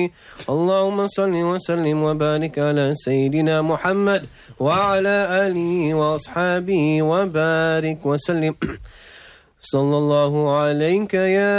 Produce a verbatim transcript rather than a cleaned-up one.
اللهم صل وسلم وبارك على سيدنا محمد وعلى آله وأصحابه وبارك وسلم. صلى الله عليك يا